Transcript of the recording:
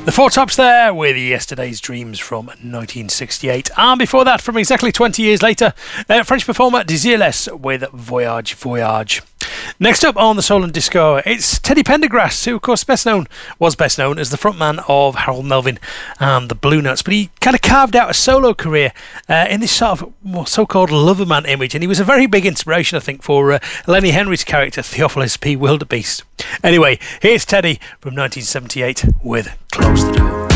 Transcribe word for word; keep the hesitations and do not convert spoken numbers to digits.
The Four Tops there with Yesterday's Dreams from nineteen sixty-eight. And before that, from exactly twenty years later, uh, French performer Désirless with Voyage Voyage. Next up on the Soul and Disco, it's Teddy Pendergrass, who of course best known was best known as the frontman of Harold Melvin and the Blue Notes, but he kind of carved out a solo career uh, in this sort of well, so-called loverman image, and he was a very big inspiration, I think, for uh, Lenny Henry's character Theophilus P. Wildebeest. Anyway, here's Teddy from nineteen seventy-eight with Close the Door.